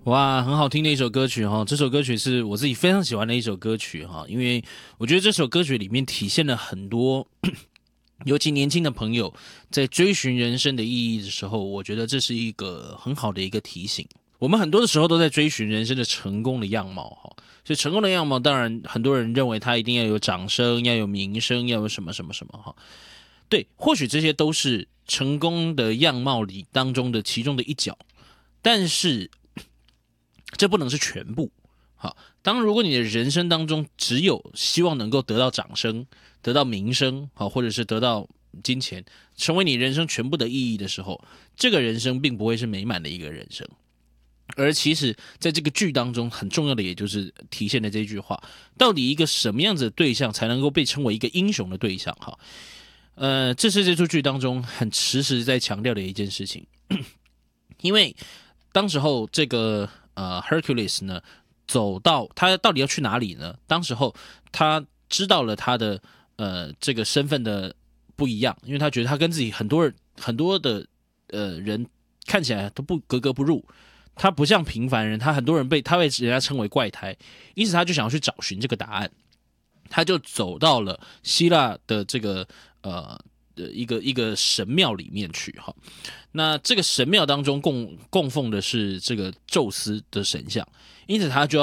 哇，很好听的一首歌曲哈！这首歌曲是我自己非常喜欢的一首歌曲哈，因为我觉得这首歌曲里面体现了很多，尤其年轻的朋友在追寻人生的意义的时候，我觉得这是一个很好的一个提醒。我们很多的时候都在追寻人生的成功的样貌哈，所以成功的样貌，当然很多人认为他一定要有掌声，要有名声，要有什么什么什么哈。对，或许这些都是成功的样貌里当中的其中的一角，但是这不能是全部。好，如果你的人生当中只有希望能够得到掌声、得到名声，好，或者是得到金钱，成为你人生全部的意义的时候，这个人生并不会是美满的一个人生。而其实在这个剧当中很重要的也就是体现了这句话，到底一个什么样子的对象才能够被称为一个英雄的对象哈？这是这出剧当中很时时在强调的一件事情。因为当时候这个Hercules 呢，走到他到底要去哪里呢？当时候他知道了他的这个身份的不一样，因为他觉得他跟自己很多的人看起来都不格格不入，他不像平凡人，他很多人他被人家称为怪胎，因此他就想要去找寻这个答案，他就走到了希腊的这个一个神庙里面去哈。那这个神庙当中供奉的是这个宙斯的神像，因此他就